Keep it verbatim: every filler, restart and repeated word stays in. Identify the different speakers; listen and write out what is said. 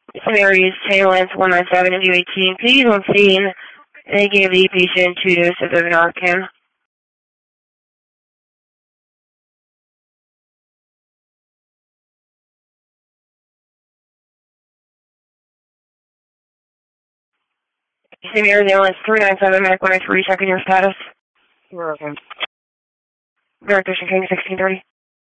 Speaker 1: Samaria's ambulance one nine seven and eighteen. Please on scene. They gave the patient two doses of Narcan. Samaria's ambulance three nine seven, Medic one oh three, checking your status.
Speaker 2: You're okay.
Speaker 1: Director King sixteen thirty.